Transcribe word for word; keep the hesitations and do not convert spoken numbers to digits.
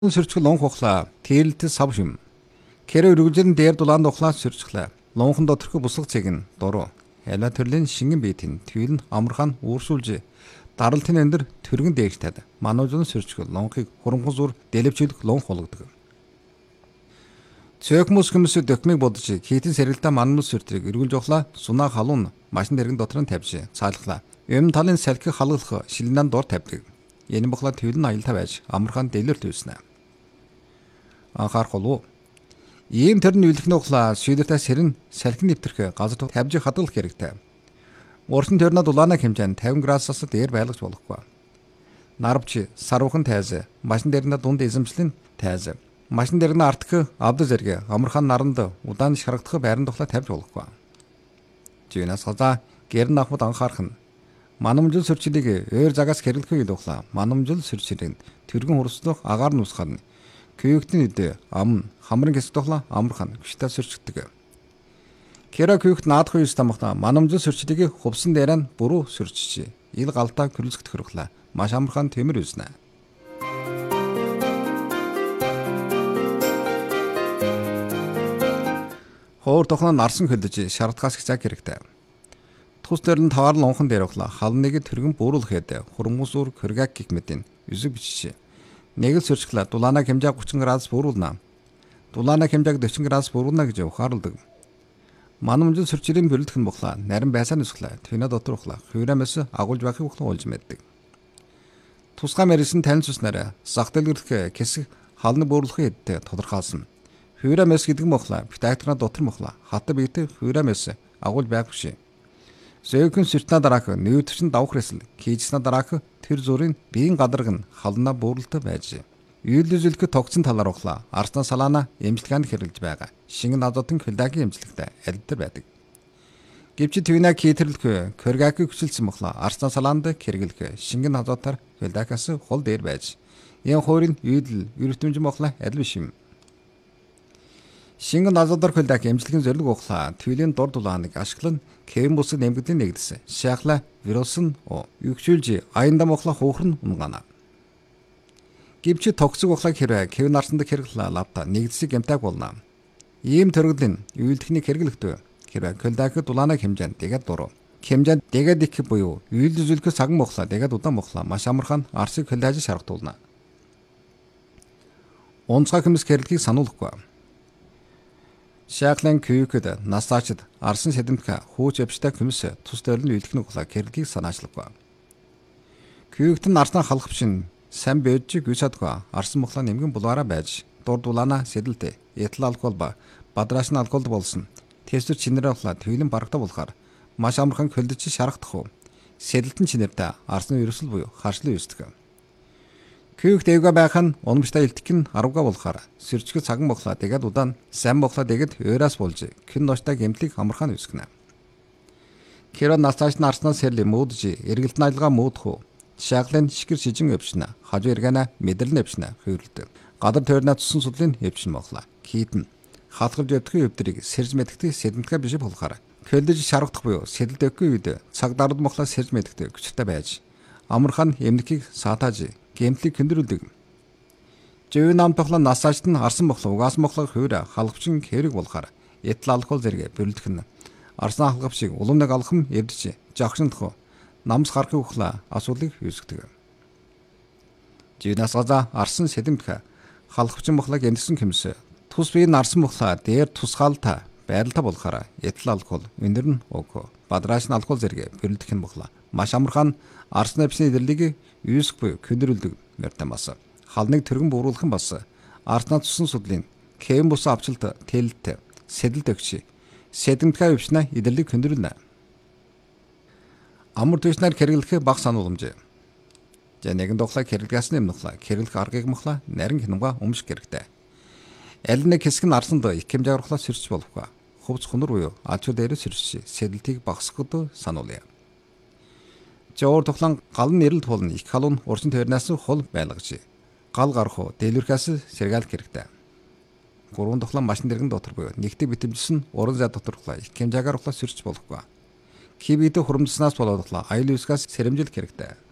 Сөрчгөл лонх ухлаа. Тээлэлт сав шим. Кэрэ үргэлжлэн дээр дулаанд ухлаа сөрчглээ. Лонхон доторх буслаг цэг нь дуруу. Яла төрлийн шингэн биетин твил нь амархан ууршуулж даралтын эндэр төргөн дээгтад. Мануужун сөрчгөл лонхыг хурамхан зур дэлгэвчүүлэх лонх болгодог. Цөөхмөс хүмүүс докмиг бодож хийтэн сэргэлтэ манмус сөртрийг эргүүлж ухлаа. Сунаа халуун машин дэргэн дотор нь тавьж цаалхлаа. Юм талын салхиг халгалах шилнэн дор тавьдаг. Энэ бохла твил нь аялтаа байж амархан дэлгэрт үүснэ. Анхаарах болов. Ийм төрний үйлдэхний ухлаа шийдвэртэ сэрэн салхин нэвтрэх газар тавьж хадгалах хэрэгтэй. Урсан төрнө дулаана хэмжээнд тавин градусаас дээр байлгаж болохгүй. Нарвч сарвхан тайз, машин дэрнэ дунд эзэмшлэн тайз. Машин дэрнэ артх авд зэрэг амархан наранд удаан шаргадах байран тухлаа тавьж болохгүй. Жинас хаза гэрн ахмад анхаарах нь манамжил сөрчлийг өөр загаас хэрэглэх үед ухлаа. Манамжил сөрчлийг тэргэн хурцлах агаар нь усхад күйгтний үдэ ам хамрын хэсэг тухлаа амархан гүштэй сөрчгдөг. Кера күйгт наадах үеэс тамхта манамжил сөрчлийг хувсан дээрэн буруу сөрчж ил галтаа күрэлцэх төрөхлөө. Маш амархан тэмэр үзнэ. Хоор тухлаа нарсан хөлдөж шаардлагаас их цаг хэрэгтэй. Тус дээр нь таваар лонхон дээр ухлаа. Халныг тэргэн бууруулахад хурмус уур кыргак гих мэдин үсэг бичиж. Нэг л сөрчглээ дулаана хэмжээ гучин градус бууруулна. Дулаана хэмжээг дөрвөн градус бууруулна гэж ухаарладаг. Манамжил сөрчлийн бэлтгэх нь бохлаа. Нарийн байсаар нүсглээ. Твинэ дотор ухлаа. Хүйрэмэс агуулж байхыг ухлаа олж мэддэг. Тусгай мэрсэн танил цуснараа зах дэлгэрэх хэсэг халны бууруулахын хэд тодорхойлсон. Хүйрэмэс гэдэг нь бохлаа. Битагтраа дотор бохлаа. Хатар биетэй хүйрэмэс агуулж байх биш. Зөөхөн сэртнэ дараах нүүтрсэн давх хэсэл хийжснэ дараах тэр зүрийн биеийн гадарг нь хална буурлалтай байж. Үйлдэлзэлх тогтсон талаар ухлаа. Арснаа салаана эмчилгээнд хэрэглэж байгаа. Шингэн азотын көлдагийн эмчилгээтэй алдар байдаг. Гэвч твинаг хийтэрлэх кыргаки хүчилсэн бохлаа. Арснаа салаанд хэрэглэх шингэн азотоор көлдакаас хол дээр байж. Энэ хоёрын үйлдэл өрөвтөмж бохлаа адил биш юм. Шингэн азотоор көлдак эмчилгээний зорилго ухлаа. Твилийн дур дулааныг ашиглан кэм бусыг нэмэгдэн нэгдэсэн. Шахла вирус нь өгчүүлж аянда мохлох хуухрын унгана. Гэвч токсик ухлаг хэрэг кэв нарсанд хэрэглээ лавта нэгдсэг гэмтаг болно. Ийм төрөлн үйлдэхний хэрэглэхдээ хэрэг көлдак дулаана хэмжээнд тэгээд дуруу. Хэмжээнд тэгээд их буюу үйлдэлзүүлэх цаган мохлоо тэгээд удаан мохлоо маш амархан арсыг көлдаж шаргатуулна. Онцгой хүмүүс хэрэглэхийг сануулахгүй. Шаглан күйкэд насаачд арсан сэдэмтгэ хууч явжтай хүмүүс тус төрлийн үйлдэхний ухлаа хэрэглэхийг санаачлаггүй. Күйгт нь арснаа халах бишин сайн бэж гүйсадгүй арсан мохлоо нэмгэн булаараа байж дур дулаана сэдэлтэй этил алкол ба бадраашны алколд болсон. Тэсвэр чинэрээ ухлаа твилэн барагтай болохоор маш амархан көлдөж шаргадах уу. Сэдэлтэн чинэртэй арсны вирусл буюу харшлын үүсдэг. Күйгт эвга байх нь унамжтай илтгэх нь арвга болохоор сэрчгэ цаган бохлаа тэгээд удаан сайн бохлаа тэгээд өөрөөс болж кин ноштой гэмтлийг амархан үүсгэнэ. Кэро насаачны арснаа сэрли муудж эргэлтэн аялгаа муудах уу. Шаглын шигэр шижин өвчнө хажуу эргэнэ мэдрэл өвчнө хөөрлөдөг. Гадар тойрны цусан судлын өвчин бохлаа. Хийдэн хаалгавж өвдөх өвдрийг сэрж мэддэг сэдэмтгэ биш болохоор көлдөж шаргадах буюу сэдэлт өгөхгүй үед цаг дард мохлоо сэрж мэддэг хүчтэй байж амархан эмнэлгийг саатааж гэмтлийг хөндрүүлдэг. Жив намтахлаа насаачд нь арсан бохлоо угаас мохлоо хöyрэ халгавчин хэрэг болохоор этил алкол зэрэг бөрлөх нь арсан халгавчийг улам нэг алхам эвдэж жагшиндах намс гарахыг ухлаа асуудлыг үүсгэдэг. Живнас газа арсан сэдэмтгэ халгавчин бохлоо гэмтсэн хэмс тус биеийн арсан бохлоо дээр тусгаалтай байралтай болохоор этил алкол өндөр нь өг бадраашны алкол зэрэг бөрлөх нь бохлоо маш амархан арсны бисний идэрлийг үүсэх буюу хөндрүүлдэг мөртэн бас халныг тэргэн бууруулах нь бас арснаа цусан судлын кэм бус авчилт тэлэлт сэдэлт өгч сэдэмтгэ өвчнө идэрлийг хөндрүүлнэ. Амар төснөр хэрэглэх баг санууламж. За нэгэн дохлоо хэрэглэхээс нэмнухлаа хэрэглэх аргыг мохлаа нарийн хинамга өмсөх хэрэгтэй. Аль нэг хэсэг нь арсанд их хэмжээ оруулах сэрч болохгүй. Хувц хунар буюу ачуу дээр сэрч сэдэлтийг багасгахд сануулъя. Жоор тухлан гал нь нэрэлт болно их халуун урчин тойрнаас хол байлгаж гал гарах уу дэлгүрхээс сэргаалх хэрэгтэй. Гурван тухлан машин дэргэн дотор буюу нэгтэй битэмжсэн уран зай доторхлаа их хэмжээгээр ухлаа сэрч болохгүй. Кибидэ хурамдснаас болоод ухлаа аюул үсгээс сэрэмжилх хэрэгтэй.